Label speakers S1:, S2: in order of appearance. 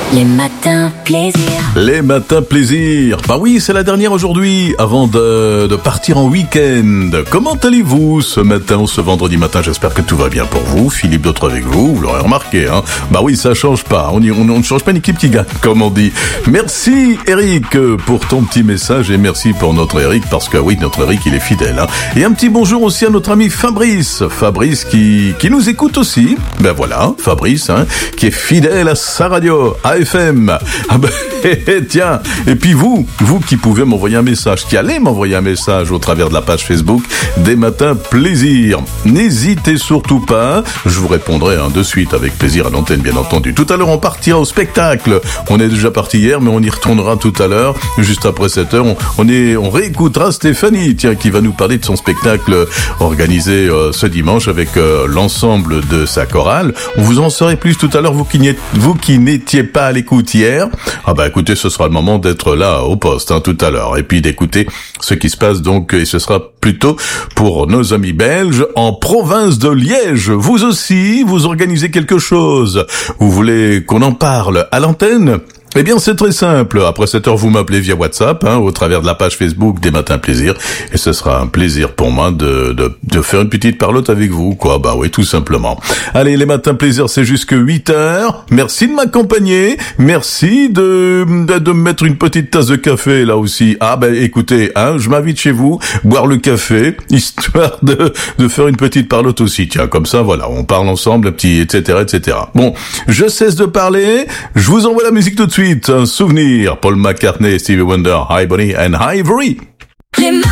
S1: Les matins plaisir.
S2: Les matins plaisir. Bah oui, c'est la dernière aujourd'hui, avant de partir en week-end. Comment allez-vous ce matin, ce vendredi matin? J'espère que tout va bien pour vous. Philippe Dautre avec vous l'aurez remarqué, hein. Bah oui, ça change pas. On ne change pas une équipe qui gagne, comme on dit. Merci Eric pour ton petit message et merci pour notre Eric, parce que oui, notre Eric, il est fidèle, hein. Et un petit bonjour aussi à notre ami Fabrice. Fabrice qui nous écoute aussi. Ben voilà, Fabrice, hein, qui est fidèle à sa radio, AFM. Ah ben, tiens. Et puis vous qui pouvez m'envoyer un message, qui allez m'envoyer un message au travers de la page Facebook des Matins Plaisir. N'hésitez surtout pas. Je vous répondrai de suite avec plaisir à l'antenne, bien entendu. Tout à l'heure, on partira au spectacle. On est déjà parti hier, mais on y retournera tout à l'heure. Juste après 7h, on réécoutera Stéphanie, tiens, qui va nous parler de son spectacle organisé ce dimanche avec l'ensemble de sa chorale. On vous en saurez plus tout à l'heure, vous qui n'étiez pas à l'écoute hier. Ah bah écoutez, ce sera le moment d'être là au poste tout à l'heure et puis d'écouter ce qui se passe donc, et ce sera plutôt pour nos amis belges en province de Liège. Vous aussi, vous organisez quelque chose. Vous voulez qu'on en parle à l'antenne? Eh bien, c'est très simple. Après 7 heures, vous m'appelez via WhatsApp, au travers de la page Facebook des Matins Plaisir. Et ce sera un plaisir pour moi de faire une petite parlotte avec vous, quoi. Bah oui, tout simplement. Allez, les Matins Plaisir, c'est jusque 8 heures. Merci de m'accompagner. Merci de me mettre une petite tasse de café, là aussi. Ah, ben, écoutez, je m'invite chez vous, boire le café, histoire de faire une petite parlotte aussi. Tiens, comme ça, voilà, on parle ensemble, etc., etc. Bon, je cesse de parler. Je vous envoie la musique tout de suite. Un souvenir, Paul McCartney, Stevie Wonder, Hi Bonnie and Ivory.